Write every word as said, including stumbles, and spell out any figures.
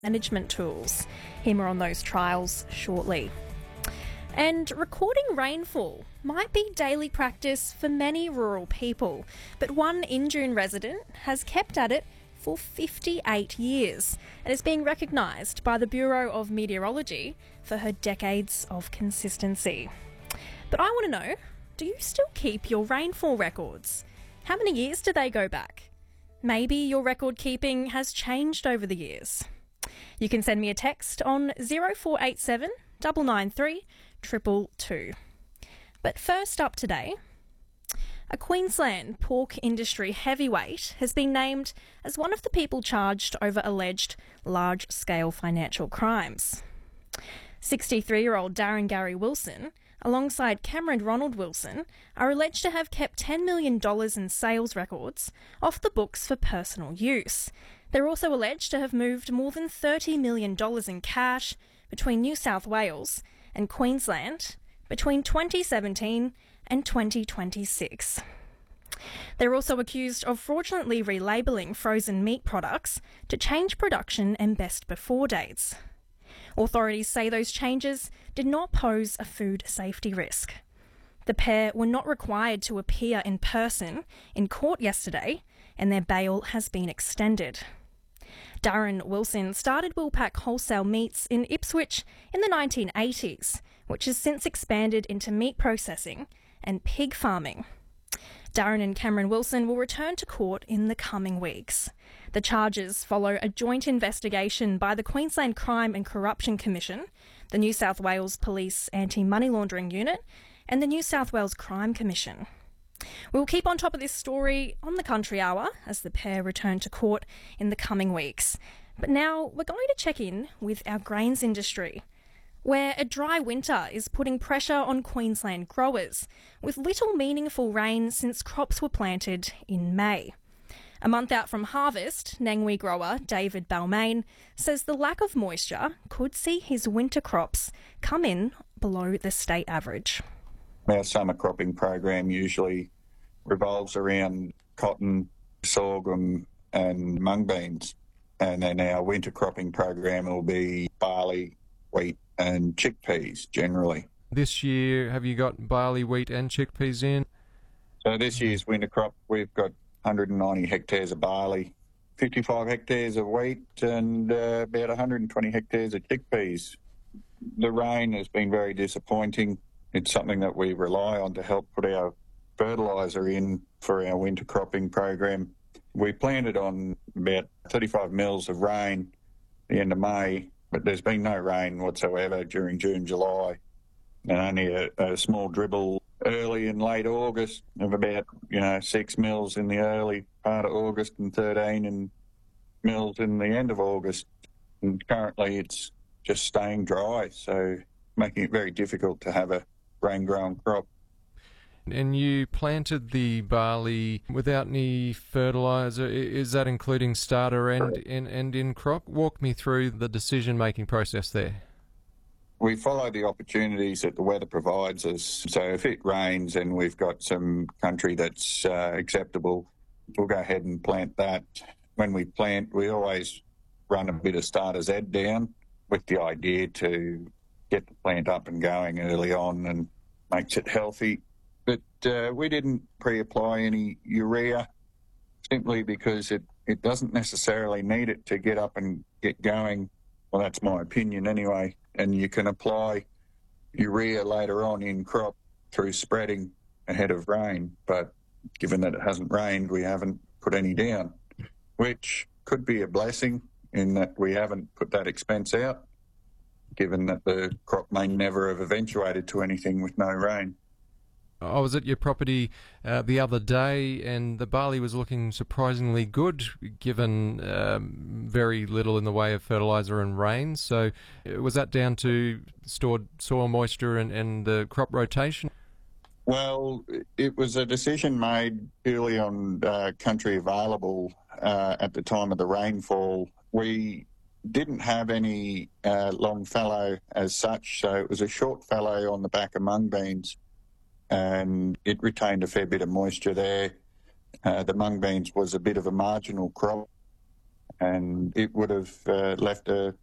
management tools. Hear more on those trials shortly. And recording rainfall might be daily practice for many rural people, but one Injune resident has kept at it for fifty-eight years and is being recognised by the Bureau of Meteorology for her decades of consistency. But I want to know, do you still keep your rainfall records? How many years do they go back? Maybe your record keeping has changed over the years. You can send me a text on zero four eight seven nine nine three two two two. But first up today, a Queensland pork industry heavyweight has been named as one of the people charged over alleged large-scale financial crimes. sixty-three-year-old Darren Gary Wilson, alongside Cameron Ronald Wilson, are alleged to have kept ten million dollars in sales records off the books for personal use. They're also alleged to have moved more than thirty million dollars in cash between New South Wales and Queensland between twenty seventeen and twenty twenty-six. They're also accused of fraudulently relabelling frozen meat products to change production and best before dates. Authorities say those changes did not pose a food safety risk. The pair were not required to appear in person in court yesterday, and their bail has been extended. Darren Wilson started Wilpack Wholesale Meats in Ipswich in the nineteen eighties, which has since expanded into meat processing and pig farming. Darren and Cameron Wilson will return to court in the coming weeks. The charges follow a joint investigation by the Queensland Crime and Corruption Commission, the New South Wales Police Anti-Money Laundering Unit, and the New South Wales Crime Commission. We'll keep on top of this story on the Country Hour as the pair return to court in the coming weeks. But now we're going to check in with our grains industry, where a dry winter is putting pressure on Queensland growers, with little meaningful rain since crops were planted in May. A month out from harvest, Nangwee grower David Balmain says the lack of moisture could see his winter crops come in below the state average. Our summer cropping program usually revolves around cotton, sorghum and mung beans. And then our winter cropping program will be barley, wheat and chickpeas generally. This year, have you got barley, wheat and chickpeas in? So this year's winter crop, we've got one hundred ninety hectares of barley, fifty-five hectares of wheat and uh, about one hundred twenty hectares of chickpeas. The rain has been very disappointing. It's something that we rely on to help put our fertiliser in for our winter cropping program. We planted on about thirty-five mils of rain at the end of May, but there's been no rain whatsoever during June, July, and only a, a small dribble early and late August of about, you know, six mils in the early part of August and thirteen and mils in the end of August. And currently it's just staying dry, so making it very difficult to have a rain-grown crop. And you planted the barley without any fertiliser. Is that including starter and, and, and in crop? Walk me through the decision-making process there. We follow the opportunities that the weather provides us. So if it rains and we've got some country that's uh, acceptable, we'll go ahead and plant that. When we plant, we always run a bit of starter Z down with the idea to get the plant up and going early on and makes it healthy. But uh, we didn't pre-apply any urea simply because it, it doesn't necessarily need it to get up and get going. Well, that's my opinion anyway. And you can apply urea later on in crop through spreading ahead of rain. But given that it hasn't rained, we haven't put any down, which could be a blessing in that we haven't put that expense out, given that the crop may never have eventuated to anything with no rain. I was at your property uh, the other day and the barley was looking surprisingly good given um, very little in the way of fertiliser and rain. So was that down to stored soil moisture and, and the crop rotation? Well, it was a decision made purely on uh, country available uh, at the time of the rainfall. We didn't have any uh, long fallow as such, so it was a short fallow on the back of mung beans, and it retained a fair bit of moisture there. Uh, the mung beans was a bit of a marginal crop, and it would have uh, left a